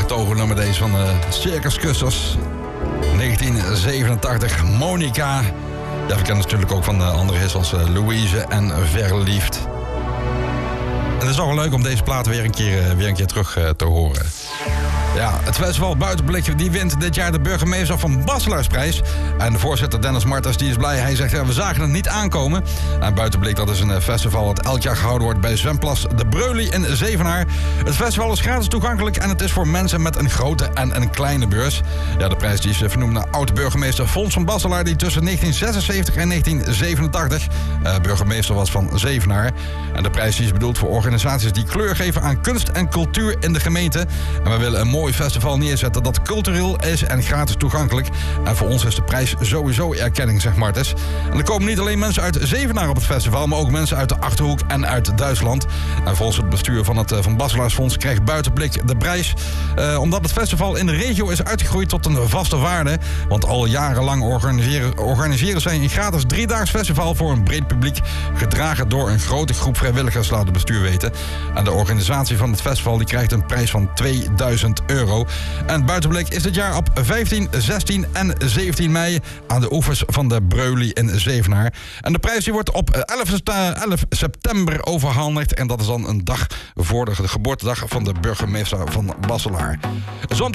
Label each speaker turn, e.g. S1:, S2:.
S1: getogen nummer deze van de Circus Kussers. 1987, Monica. Ja, we kennen natuurlijk ook van de andere hits als Louise en Verliefd. En het is toch wel leuk om deze plaat weer een keer terug te horen. Ja, het festival Buitenblik die wint dit jaar de burgemeester van Basselaarseprijs. En de voorzitter Dennis Martens die is blij. Hij zegt, we zagen het niet aankomen. En Buitenblik, dat is een festival dat elk jaar gehouden wordt bij zwemplas De Breuly in Zevenaar. Het festival is gratis toegankelijk en het is voor mensen met een grote en een kleine beurs. Ja, de prijs die is vernoemd naar oud-burgemeester Fons van Basselaar, die tussen 1976 en 1987 burgemeester was van Zevenaar. En de prijs die is bedoeld voor organisaties die kleur geven aan kunst en cultuur in de gemeente. En we willen een mooi festival neerzetten dat cultureel is en gratis toegankelijk. En voor ons is de prijs sowieso erkenning, zegt Martens. En er komen niet alleen mensen uit Zevenaar op het festival, maar ook mensen uit de Achterhoek en uit Duitsland. En volgens het bestuur van het Van Basselaarsfonds krijgt Buitenblik de prijs. Omdat het festival in de regio is uitgegroeid tot een vaste waarde. Want al jarenlang organiseren zij een gratis 3-daags festival voor een breed publiek. Gedragen door een grote groep vrijwilligers, laat het bestuur weten. En de organisatie van het festival die krijgt een prijs van €2000. En Buitenblik is dit jaar op 15, 16 en 17 mei aan de oevers van de Breuly in Zevenaar. En de prijs die wordt op 11 september overhandigd. En dat is dan een dag voor de geboortedag van de burgemeester van Basselaar.